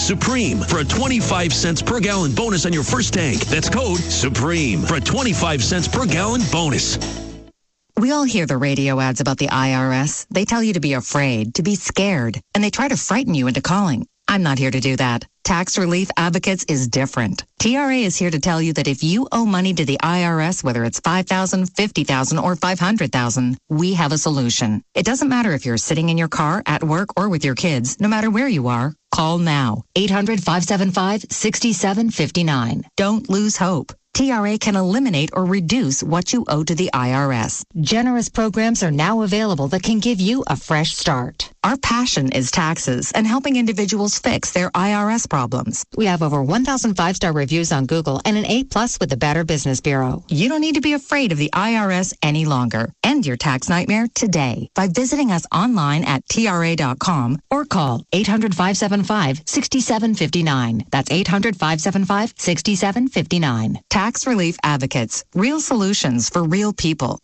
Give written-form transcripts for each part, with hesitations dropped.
SUPREME for a 25 cents per gallon bonus on your first tank. That's code SUPREME for a 25 cents per gallon bonus. We all hear the radio ads about the IRS. They tell you to be afraid, to be scared, and they try to frighten you into calling. I'm not here to do that. Tax Relief Advocates is different. TRA is here to tell you that if you owe money to the IRS, whether it's $5,000, $50,000, or $500,000, we have a solution. It doesn't matter if you're sitting in your car, at work, or with your kids. No matter where you are, call now. 800-575-6759. Don't lose hope. TRA can eliminate or reduce what you owe to the IRS. Generous programs are now available that can give you a fresh start. Our passion is taxes and helping individuals fix their IRS problems. We have over 1,000 5-star reviews on Google and an A+ with the Better Business Bureau. You don't need to be afraid of the IRS any longer. End your tax nightmare today by visiting us online at TRA.com or call 800-575-6759. That's 800-575-6759. Tax Relief Advocates. Real solutions for real people.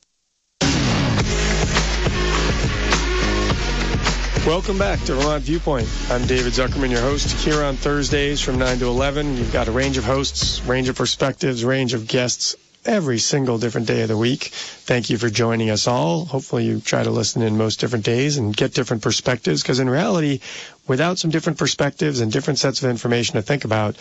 Welcome back to Vermont Viewpoint. I'm David Zuckerman, your host, here on Thursdays from 9 to 11. You've got a range of hosts, range of perspectives, range of guests every single different day of the week. Thank you for joining us all. Hopefully you try to listen in most different days and get different perspectives, because in reality, without some different perspectives and different sets of information to think about,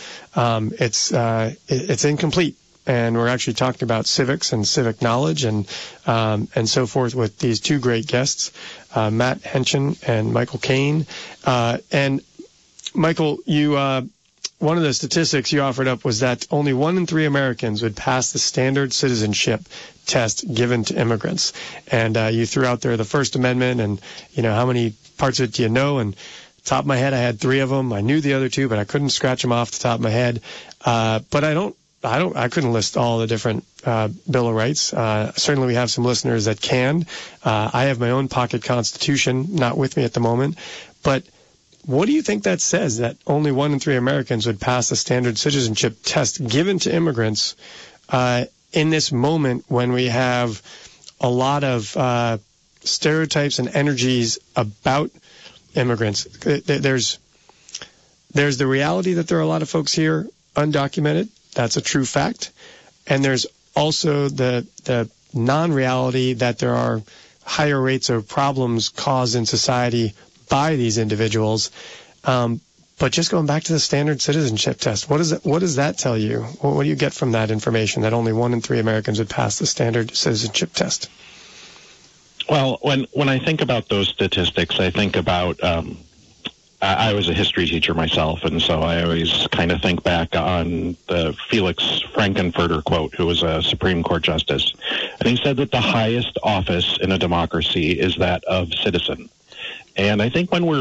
it's incomplete. And we're actually talking about civics and civic knowledge and so forth with these two great guests, Matt Henschen and Michael Kane. And Michael, you one of the statistics you offered up was that only 1 in 3 Americans would pass the standard citizenship test given to immigrants. And you threw out there the First Amendment and, how many parts of it do you know? And top of my head, I had 3 of them. I knew the other 2, but I couldn't scratch them off the top of my head. But I couldn't list all the different Bill of Rights. Certainly we have some listeners that can. I have my own pocket constitution, not with me at the moment. But what do you think that says, that only 1 in 3 Americans would pass the standard citizenship test given to immigrants in this moment when we have a lot of stereotypes and energies about immigrants? There's the reality that there are a lot of folks here undocumented. That's a true fact. And there's also the non-reality that there are higher rates of problems caused in society by these individuals. But just going back to the standard citizenship test, what does that tell you? What do you get from that information, that only 1 in 3 Americans would pass the standard citizenship test? Well, when I think about those statistics, I think about I was a history teacher myself, and so I always kind of think back on the Felix Frankenfurter quote, who was a Supreme Court justice. And he said that the highest office in a democracy is that of citizen. And I think when we're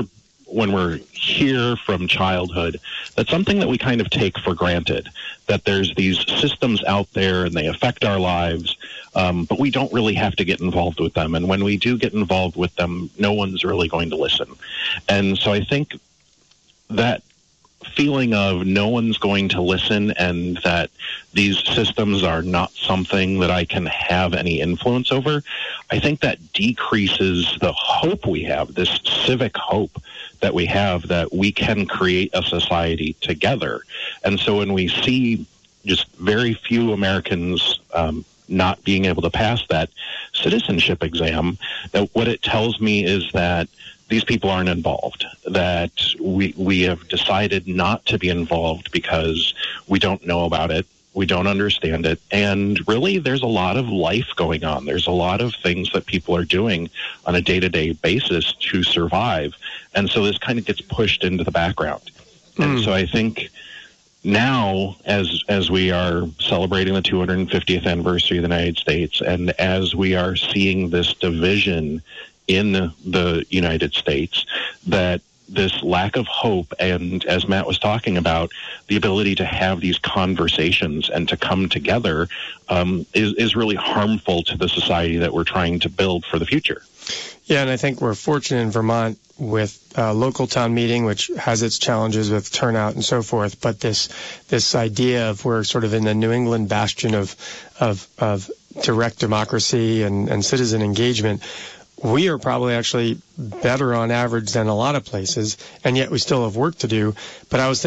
here from childhood, that's something that we kind of take for granted, that there's these systems out there and they affect our lives, but we don't really have to get involved with them. And when we do get involved with them, no one's really going to listen. And so I think that feeling of no one's going to listen and that these systems are not something that I can have any influence over, I think that decreases the hope we have, this civic hope that we have, that we can create a society together. And so when we see just very few Americans not being able to pass that citizenship exam, that what it tells me is that these people aren't involved, that we have decided not to be involved because we don't know about it, we don't understand it, and really there's a lot of life going on. There's a lot of things that people are doing on a day-to-day basis to survive, and so this kind of gets pushed into the background. And so I think now, as we are celebrating the 250th anniversary of the United States, and as we are seeing this division in the United States, that this lack of hope, and as Matt was talking about, the ability to have these conversations and to come together is really harmful to the society that we're trying to build for the future. Yeah, and I think we're fortunate in Vermont with local town meeting, which has its challenges with turnout and so forth. But this idea of we're sort of in the New England bastion of direct democracy and citizen engagement, we are probably actually better on average than a lot of places, and yet we still have work to do. But I was thinking